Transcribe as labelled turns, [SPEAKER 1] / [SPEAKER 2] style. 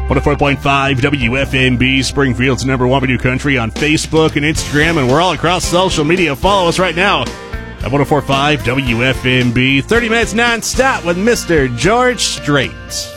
[SPEAKER 1] 104.5 WFNB, Springfield's number one new country on Facebook and Instagram, and we're all across social media. Follow us right now at 104.5 WFNB. 30 minutes non-stop with Mr. George Strait.